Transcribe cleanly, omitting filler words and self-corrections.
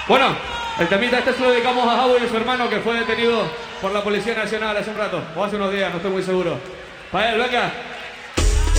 Bueno, el temita este se lo dedicamos a Javo y a su hermano que fue detenido por la Policía Nacional hace un rato, o hace unos días, no estoy muy seguro. Para él, venga.